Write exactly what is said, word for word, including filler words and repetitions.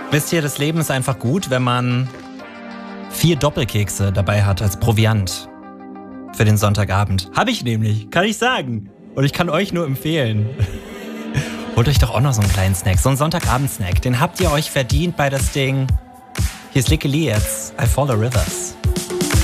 Wisst ihr, das Leben ist einfach gut, wenn man vier Doppelkekse dabei hat als Proviant für den Sonntagabend. Habe ich nämlich, kann ich sagen. Und ich kann euch nur empfehlen. Holt euch doch auch noch so einen kleinen Snack, so einen Sonntagabend-Snack. Den habt ihr euch verdient bei das Ding. Hier ist Lickeli jetzt, I Follow Rivers.